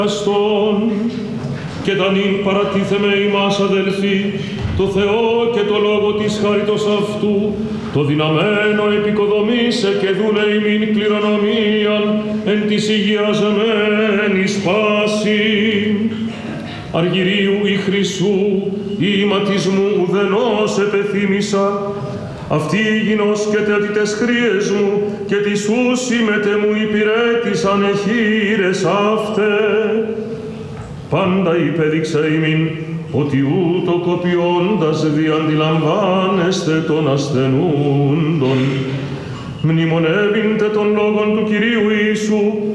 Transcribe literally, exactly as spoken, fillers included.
Και τα νυν παρατίθεμε ημάς αδελφοί, το Θεό και το λόγο της χάριτος αυτού, το δυναμένο επικοδομήσε και δούλε ημίν κληρονομίαν εν της υγιαζεμένης πάση. Αργυρίου ή χρυσού ή ηματισμού ουδενός επεθύμησα, αυτή γινός και τετιτες χρίες μου και τις ούσι μετε μου υπηρέτησαν εχείρες αυτέ. Πάντα υπέδειξε ημίν ότι ούτω κοπιώντας διαντιλαμβάνεστε των ασθενούντων. Μνημονεύειντε των λόγων του Κυρίου Ιησού